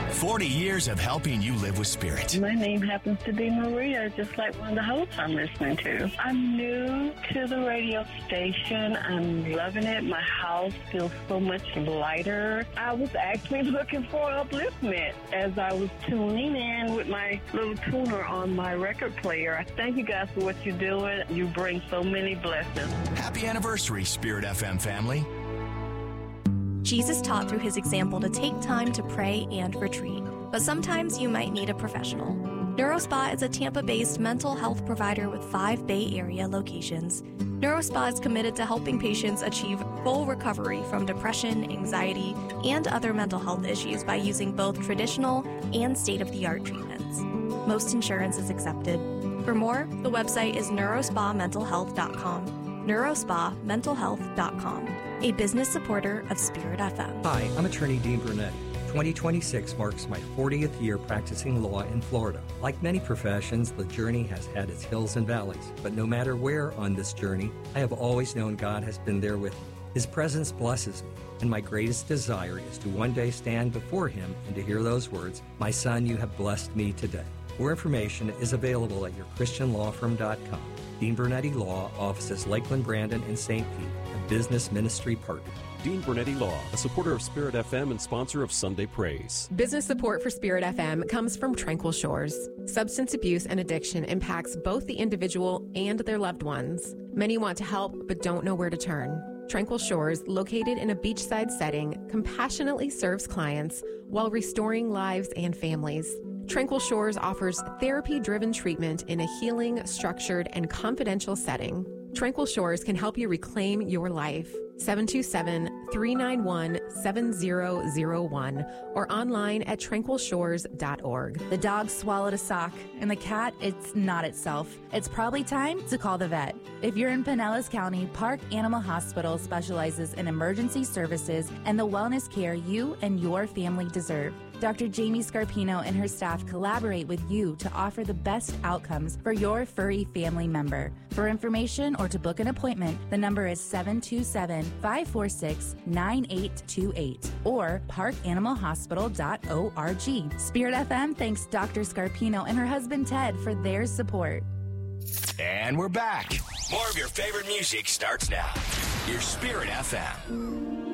40 years of helping you live with Spirit. My name happens to be Maria, just like one of the hosts I'm listening to. I'm new to the radio station. I'm loving it. My house feels so much lighter. I was actually looking for upliftment as I was tuning in with my little tuner on my record player. I thank you guys for what you're doing. You bring so many blessings. Happy anniversary, Spirit FM family. Jesus taught through his example to take time to pray and retreat, but sometimes you might need a professional. NeuroSpa is a Tampa-based mental health provider with 5 Bay Area locations. NeuroSpa is committed to helping patients achieve full recovery from depression, anxiety, and other mental health issues by using both traditional and state-of-the-art treatments. Most insurance is accepted. For more, the website is neurospamentalhealth.com. neurospamentalhealth.com, a business supporter of Spirit FM. Hi, I'm attorney Dean Brunetti. 2026 marks my 40th year practicing law in Florida. Like many professions, the journey has had its hills and valleys, but no matter where on this journey, I have always known God has been there with me. His presence blesses me, and my greatest desire is to one day stand before Him and to hear those words, "My son, you have blessed me today." More information is available at yourchristianlawfirm.com. Dean Brunetti Law, offices Lakeland, Brandon, and St. Pete, a business ministry partner. Dean Brunetti Law, a supporter of Spirit FM and sponsor of Sunday Praise. Business support for Spirit FM comes from Tranquil Shores. Substance abuse and addiction impacts both the individual and their loved ones. Many want to help but don't know where to turn. Tranquil Shores, located in a beachside setting, compassionately serves clients while restoring lives and families. Tranquil Shores offers therapy-driven treatment in a healing, structured, and confidential setting. Tranquil Shores can help you reclaim your life. 727-391-7001 or online at tranquilshores.org. The dog swallowed a sock, and the cat, it's not itself. It's probably time to call the vet. If you're in Pinellas County, Park Animal Hospital specializes in emergency services and the wellness care you and your family deserve. Dr. Jamie Scarpino and her staff collaborate with you to offer the best outcomes for your furry family member. For information or to book an appointment, the number is 727-546-9828 or parkanimalhospital.org. Spirit FM thanks Dr. Scarpino and her husband Ted for their support. And we're back. More of your favorite music starts now. Your Spirit FM.